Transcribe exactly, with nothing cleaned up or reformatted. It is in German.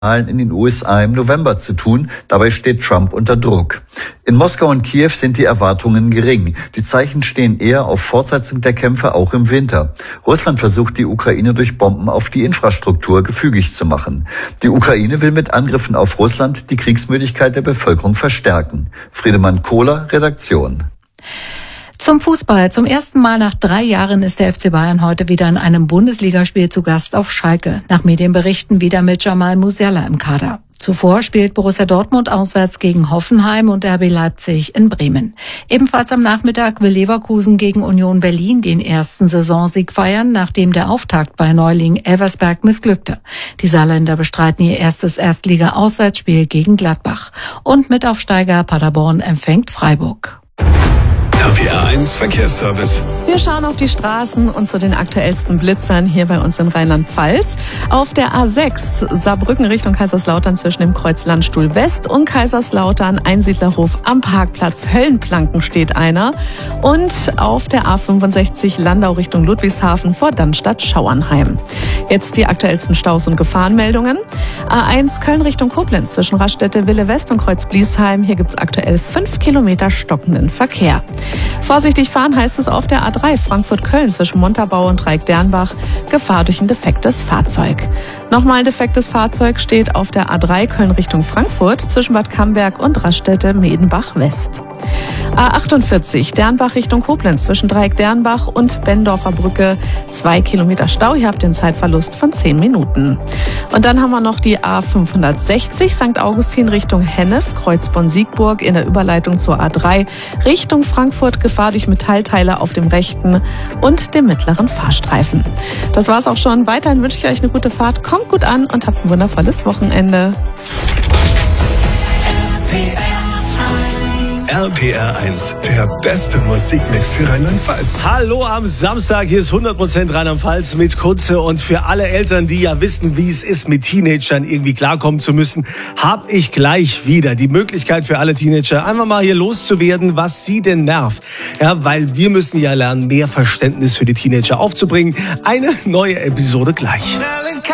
Wahlen in den U S A im November zu tun. Dabei steht Trump unter Druck. In Moskau und Kiew sind die Erwartungen gering. Die Zeichen stehen eher auf Fortsetzung der Kämpfe auch im Winter. Russland versucht, die Ukraine durch Bomben auf die Infrastruktur gefügig zu machen. Die Ukraine will mit Angriffen auf Russland die Kriegsmüdigkeit der Bevölkerung verstärken. Friedemann Kohler, Redaktion. Zum Fußball. Zum ersten Mal nach drei Jahren ist der F C Bayern heute wieder in einem Bundesligaspiel zu Gast auf Schalke. Nach Medienberichten wieder mit Jamal Musiala im Kader. Zuvor spielt Borussia Dortmund auswärts gegen Hoffenheim und R B Leipzig in Bremen. Ebenfalls am Nachmittag will Leverkusen gegen Union Berlin den ersten Saisonsieg feiern, nachdem der Auftakt bei Neuling Elversberg missglückte. Die Saarländer bestreiten ihr erstes Erstliga-Auswärtsspiel gegen Gladbach. Und Mitaufsteiger Paderborn empfängt Freiburg. R P R eins Verkehrsservice. Wir schauen auf die Straßen und zu den aktuellsten Blitzern hier bei uns in Rheinland-Pfalz. Auf der A sechs Saarbrücken Richtung Kaiserslautern zwischen dem Kreuz Landstuhl West und Kaiserslautern Einsiedlerhof am Parkplatz Höllenplanken steht einer. Und auf der A fünfundsechzig Landau Richtung Ludwigshafen vor Dannstatt-Schauernheim. Jetzt die aktuellsten Staus und Gefahrenmeldungen. A eins Köln Richtung Koblenz zwischen Raststätte Wille West und Kreuz Bliesheim. Hier gibt es aktuell fünf Kilometer stockenden Verkehr. Vorsichtig fahren heißt es auf der A drei Frankfurt-Köln zwischen Montabaur und Dreieck-Dernbach. Gefahr durch ein defektes Fahrzeug. Nochmal ein defektes Fahrzeug steht auf der A drei Köln Richtung Frankfurt zwischen Bad Camberg und Raststätte Medenbach-West. A achtundvierzig Dernbach Richtung Koblenz zwischen Dreieck-Dernbach und Benndorfer Brücke. Zwei Kilometer Stau. Ihr habt den Zeitverlust von zehn Minuten. Und dann haben wir noch die A fünfhundertsechzig Sankt Augustin Richtung Hennef, Kreuzborn-Siegburg in der Überleitung zur A drei Richtung Frankfurt. Gefahr durch Metallteile auf dem rechten und dem mittleren Fahrstreifen. Das war's auch schon. Weiterhin wünsche ich euch eine gute Fahrt. Kommt gut an und habt ein wundervolles Wochenende. R P R eins, der beste Musikmix für Rheinland-Pfalz. Hallo am Samstag, hier ist hundert Prozent Rheinland-Pfalz mit Kunze. Und für alle Eltern, die ja wissen, wie es ist, mit Teenagern irgendwie klarkommen zu müssen, habe ich gleich wieder die Möglichkeit für alle Teenager, einfach mal hier loszuwerden, was sie denn nervt. Ja, weil wir müssen ja lernen, mehr Verständnis für die Teenager aufzubringen. Eine neue Episode gleich.